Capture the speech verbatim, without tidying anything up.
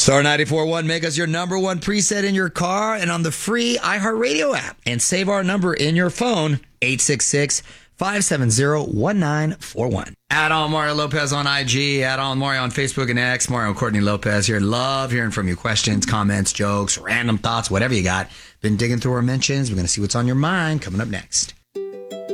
Star ninety-four point one, make us your number one preset in your car and on the free iHeartRadio app. And save our number in your phone, eight six six, five seven zero, one nine four one. Add on Mario Lopez on I G, add on Mario on Facebook and X, Mario and Courtney Lopez here. Love hearing from you. Questions, comments, jokes, random thoughts, whatever you got. Been digging through our mentions. We're going to see what's on your mind coming up next.